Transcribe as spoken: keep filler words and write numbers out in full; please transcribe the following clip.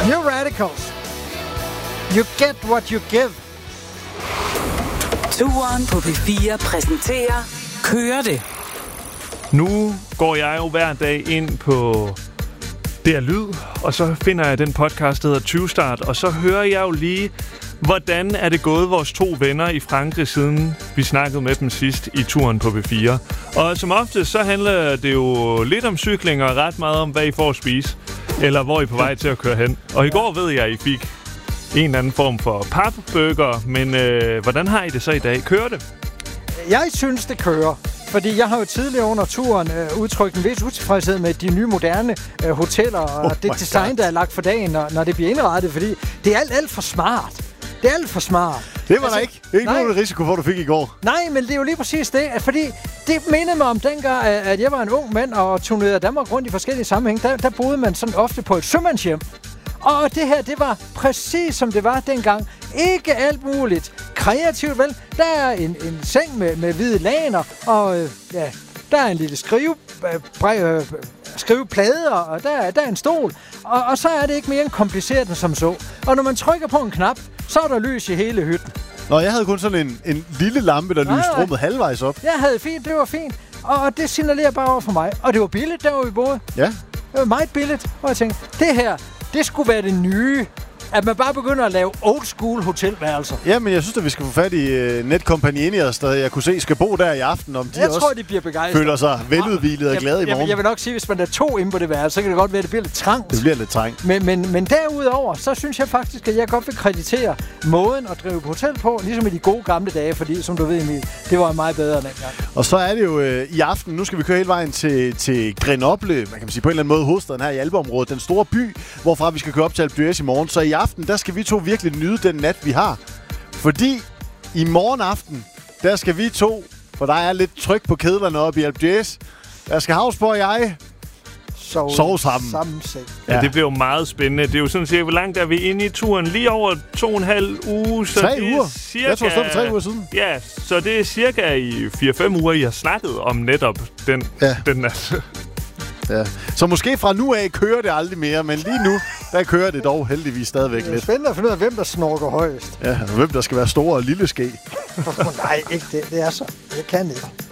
New Radicals. You get what you give. Turen på P fire præsenterer Kører det. Nu går jeg jo hver dag ind på D R Lyd, og så finder jeg den podcast, der hedder tyve start, og så hører jeg jo lige, hvordan er det gået vores to venner i Frankrig, siden vi snakkede med dem sidst i turen på P fire. Og som ofte, så handler det jo lidt om cykling og ret meget om, hvad I får at spise, eller hvor I er på vej til at køre hen. Og i går ved jeg, at I fik en eller anden form for papburger, men øh, hvordan har I det så i dag? Kører det? Jeg synes, det kører. Fordi jeg har jo tidligere under turen øh, udtrykt en vis utilfredshed med de nye moderne øh, hoteller og oh det design, God. der er lagt for dagen, når, når det bliver indrettet. Fordi det er alt, alt for smart. Det er alt for smart. Det var altså, der ikke. Det er ikke nogen risiko for, du fik i går. Nej, men det er jo lige præcis det. Fordi det mindede mig om dengang, at jeg var en ung mand og turnerede Danmark rundt i forskellige sammenhæng. Der, der boede man sådan ofte på et sømandshjem. Og det her, det var præcis som det var dengang. Ikke alt muligt kreativt, vel? Der er en, en seng med, med hvide laner, og øh, ja, der er en lille skrive, øh, øh, skriveplade, og der, der er en stol. Og, og så er det ikke mere kompliceret end som så. Og når man trykker på en knap, så er der lys i hele hytten. Nå, jeg havde kun sådan en, en lille lampe, der lyste rummet halvvejs op. Jeg havde fint, det var fint. Og, og det signalerer bare over for mig. Og det var billigt, der hvor vi boede. Ja. Det var meget billigt. Og jeg tænkte, det her, det skulle være det nye. At man bare begynder at lave old school hotelværelser. Ja, men jeg synes, at vi skal få fat i uh, Netcompagnieniers, der jeg kunne se skal bo der i aften. Om de jeg også tror, de bliver begejstret. Føler sig veludhvilet og glade i morgen. Jeg, jeg vil nok sige, hvis man er to inde på det værelse, så kan det godt være, at det bliver lidt trangt. Det bliver lidt trængt. Men, men, men derudover, så synes jeg faktisk, at jeg godt vil kreditere måden at drive på hotel på, ligesom i de gode gamle dage, fordi som du ved, Emil, det var meget bedre end dengang. Og så er det jo øh, i aften, nu skal vi køre hele vejen til, til Grenoble, man kan sige på en eller anden måde hovedstaden her i Alpeområdet, den store by, hvorfra vi skal køre op til Alpe d'Huez i morgen. Så i aften, der skal vi to virkelig nyde den nat, vi har. Fordi i morgen aften, der skal vi to, for der er lidt tryk på kedlerne oppe i Alpe d'Huez, der skal Havsborg og jeg sove, sove sammen. sammen ja. ja, det bliver jo meget spændende. Det er jo sådan set, hvor langt er vi inde i turen? Lige over to og en halv uge. Så tre det uger. Cirka, jeg tror, det for tre uger siden. Ja, så det er cirka i fire fem uger, I har snakket om netop den, ja. den nat. Ja. Så måske fra nu af kører det aldrig mere, men lige nu, der kører det dog heldigvis stadigvæk lidt. Det er lidt spændende at finde ud af, hvem der snorker højest. Ja, og hvem der skal være store og lille ske. Nej, ikke det. Det er så. Jeg kan ikke.